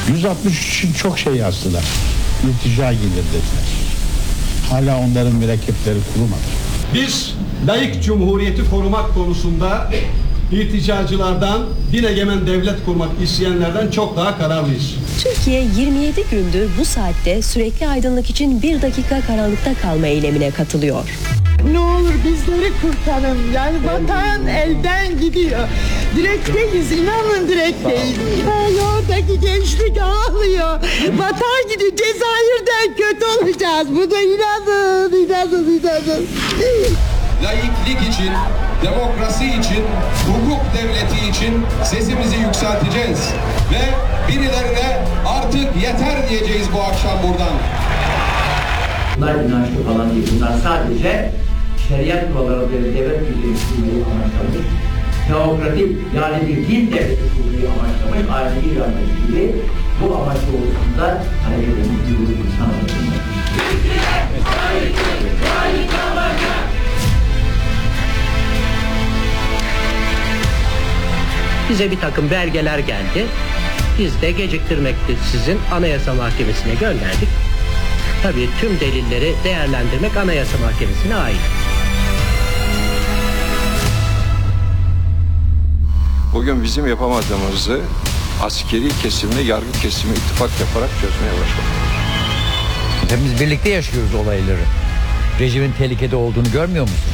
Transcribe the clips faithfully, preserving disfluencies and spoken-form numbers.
yüz altmış üç için çok şey yazdılar. İltica gelir dediler. Hala onların mürekkepleri kurumadı. Biz layık cumhuriyeti korumak konusunda ilticacılardan, din egemen devlet kurmak isteyenlerden çok daha kararlıyız. Türkiye yirmi yedi gündür bu saatte sürekli aydınlık için bir dakika karanlıkta kalma eylemine katılıyor. Ne olur bizleri kurtarın. Yani vatan elden gidiyor. Direkteyiz, inanın direkteyiz. Ay, oradaki gençlik ağlıyor. Vatan gidiyor. Cezayir'den kötü olacağız. Buna inanın, inanın, inanın. Laiklik için, demokrasi için, hukuk devleti için sesimizi yükselteceğiz. Ve birilerine artık yeter diyeceğiz bu akşam buradan. Bunlar inançlı falan değil. Bunlar sadece şeriat kuralları ve devlet düzeni kurmayı amaçlamış. Teokratik yani bir din devleti kurmayı amaçlamış. Ayrıca İran'daki gibi bu amaç doğrultusunda hareket edilmiş bir grup insan arasında. Bize bir takım belgeler geldi. Biz de geciktirmekti sizin Anayasa Mahkemesi'ne gönderdik. Tabii tüm delilleri değerlendirmek Anayasa Mahkemesi'ne ait. Bugün bizim yapamadığımızı askeri kesimle yargı kesimi ittifak yaparak çözmeye başladık. Hepimiz birlikte yaşıyoruz olayları. Rejimin tehlikede olduğunu görmüyor musun?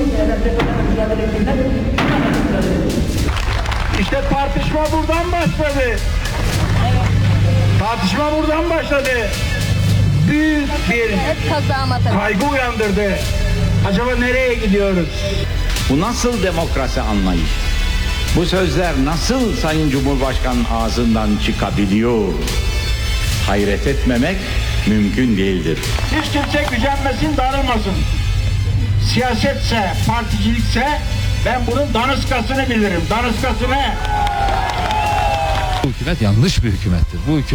İşte tartışma buradan başladı. Tartışma buradan başladı. Büyük bir kaygı uyandırdı. Acaba nereye gidiyoruz? Bu nasıl demokrasi anlayış? Bu sözler nasıl Sayın Cumhurbaşkanı ağzından çıkabiliyor? Hayret etmemek mümkün değildir. Hiç kimse gücenmesin, darılmasın. Siyasetse, particilikse ben bunun danışkasını bilirim. Danışkasını. Bu hükümet yanlış bir hükümettir. Bu hükümet